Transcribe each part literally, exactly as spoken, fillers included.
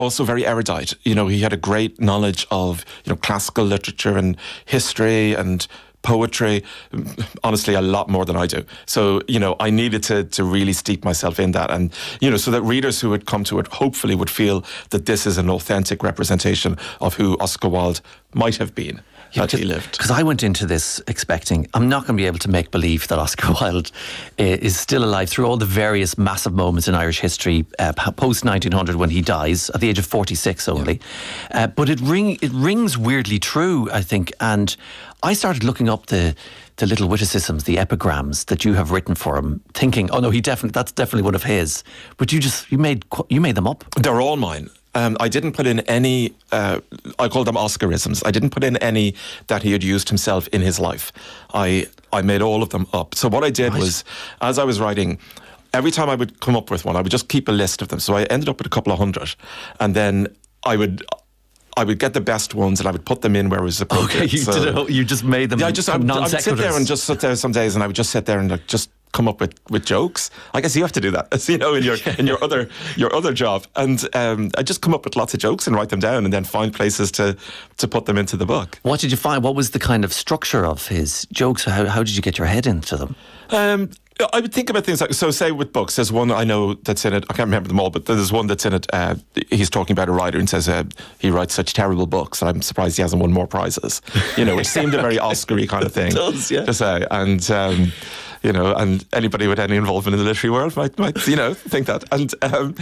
Also very erudite. You know, he had a great knowledge of, you know, classical literature and history and poetry, honestly, a lot more than I do. So, you know, I needed to to really steep myself in that. And, you know, so that readers who would come to it hopefully would feel that this is an authentic representation of who Oscar Wilde might have been. Yeah, had he lived. Because I went into this expecting I'm not going to be able to make believe that Oscar Wilde uh, is still alive through all the various massive moments in Irish history uh, post nineteen hundred when he dies at the age of forty-six only. Yeah. Uh, but it ring it rings weirdly true, I think. And I started looking up the the little witticisms, the epigrams that you have written for him, thinking, oh no, he definitely that's definitely one of his. But you just you made you made them up. They're all mine. Um, I didn't put in any, uh, I call them Oscarisms. I didn't put in any that he had used himself in his life. I I made all of them up. So what I did right. was, as I was writing, every time I would come up with one, I would just keep a list of them. So I ended up with a couple of hundred. And then I would... I would get the best ones and I would put them in where it was appropriate. Okay, you, so, did it, you just made them yeah, I just I would, I would sit there and just sit there some days and I would just sit there and like, just come up with, with jokes. I guess you have to do that, as you know, in your in your other your other job. And um, I just come up with lots of jokes and write them down and then find places to to put them into the book. What did you find? What was the kind of structure of his jokes? How how did you get your head into them? Um, I would think about things like, so say with books, there's one I know that's in it, I can't remember them all, but there's one that's in it, uh, he's talking about a writer and says uh, he writes such terrible books, and I'm surprised he hasn't won more prizes, you know, which seemed a very Oscar-y kind of thing. It does, yeah. To say, and, um, you know, and anybody with any involvement in the literary world might, might you know, think that. And um,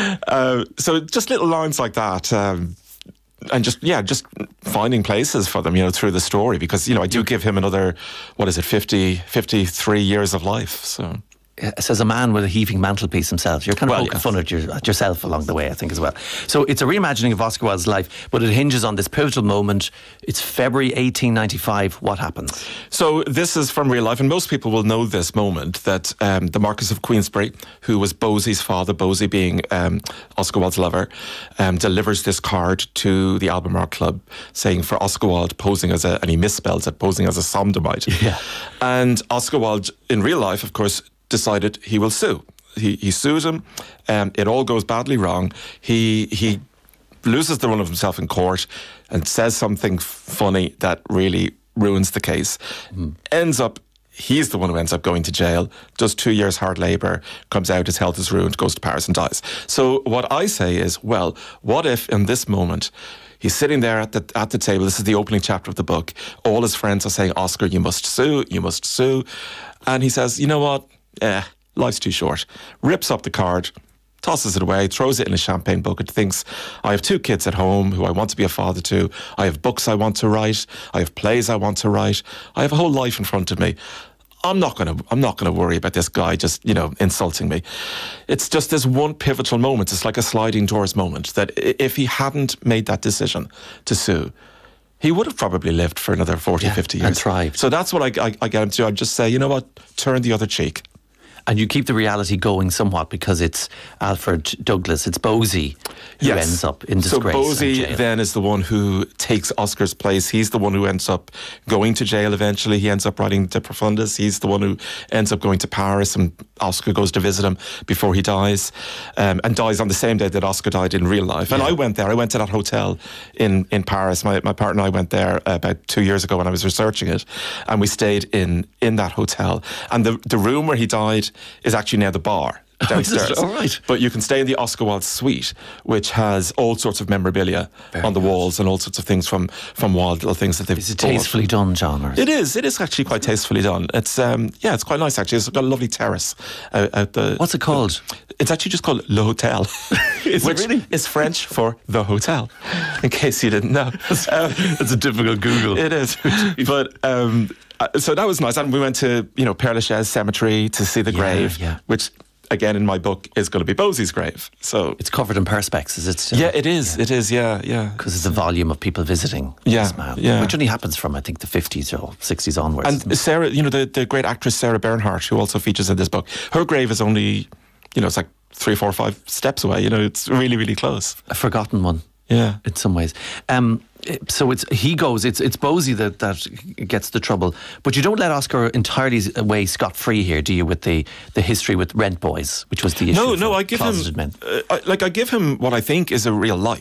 uh, so just little lines like that, um, and just, yeah, just finding places for them, you know, through the story. Because, you know, I do give him another, what is it, fifty, fifty-three years of life, so... Says a man with a heaving mantelpiece himself. You're kind of well, poking yeah. fun at, your, at yourself along the way, I think, as well. So it's a reimagining of Oscar Wilde's life, but it hinges on this pivotal moment. It's February eighteen ninety-five. What happens? So this is from real life, and most people will know this moment, that um, the Marquess of Queensberry, who was Bosey's father, Bosey being um, Oscar Wilde's lover, um, delivers this card to the Albemarle Club saying for Oscar Wilde posing as a, and he misspells it, posing as a Sodomite. Yeah. And Oscar Wilde, in real life, of course, decided he will sue. He he sues him. Um, it all goes badly wrong. He he loses the run of himself in court and says something funny that really ruins the case. Mm. Ends up, he's the one who ends up going to jail, does two years hard labour, comes out, his health is ruined, goes to Paris and dies. So what I say is, well, what if in this moment he's sitting there at the at the table, this is the opening chapter of the book, all his friends are saying, Oscar, you must sue, you must sue. And he says, you know what? Eh, life's too short. Rips up the card, tosses it away, throws it in a champagne bucket, thinks, I have two kids at home who I want to be a father to. I have books I want to write. I have plays I want to write. I have a whole life in front of me. I'm not going to I'm not going to worry about this guy just, you know, insulting me. It's just this one pivotal moment. It's like a sliding doors moment that if he hadn't made that decision to sue, he would have probably lived for another forty, yeah, fifty years. And thrived. So that's what I, I, I get him to. I just say, you know what, turn the other cheek. And you keep the reality going somewhat because it's Alfred Douglas, it's Bosey who yes. ends up in disgrace. So Bosey then is the one who takes Oscar's place. He's the one who ends up going to jail eventually. He ends up writing De Profundis. He's the one who ends up going to Paris, and Oscar goes to visit him before he dies, um, and dies on the same day that Oscar died in real life. And yeah. I went there. I went to that hotel in, in Paris. My, my partner and I went there uh, about two years ago when I was researching it, and we stayed in, in that hotel. And the, the room where he died is actually now the bar downstairs. Oh, right. But you can stay in the Oscar Wilde suite, which has all sorts of memorabilia Very on the good. walls and all sorts of things from, from Wilde, little things that they've Is it tastefully done, John? Or it is. It is actually quite tastefully done. It's um, yeah, it's quite nice actually. It's got a lovely terrace out, out the. What's it called? It's actually just called Le Hotel, is which it really? is French for the hotel. In case you didn't know, um, it's a difficult Google. It is, but. Um, So that was nice, and we went to, you know, Père Lachaise Cemetery to see the yeah, grave, yeah. which again in my book is going to be Bosey's grave. So it's covered in perspex, is it still? Yeah, it is. Yeah. It is. Yeah, yeah. Because it's a volume of people visiting yeah, this man, yeah. which only happens from I think the fifties or sixties onwards. And Sarah, you know, the the great actress Sarah Bernhardt, who also features in this book, her grave is only, you know, it's like three, four, five steps away. You know, it's really, really close. A forgotten one. Yeah. in some ways. Um, so it's he goes. It's it's Bosie that, that gets the trouble. But you don't let Oscar entirely away scot free here, do you? With the, the history with Rent Boys, which was the issue. No, no. for I give closeted him men. uh, I, like I give him what I think is a real life.